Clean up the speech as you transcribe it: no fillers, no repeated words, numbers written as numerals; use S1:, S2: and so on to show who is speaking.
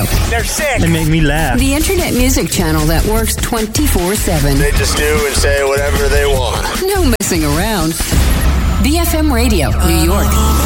S1: up.
S2: They're sick.
S1: They make me laugh.
S3: The internet music channel that works 24/7.
S4: They just do and say whatever they want.
S3: No messing around. BFM Radio, New York.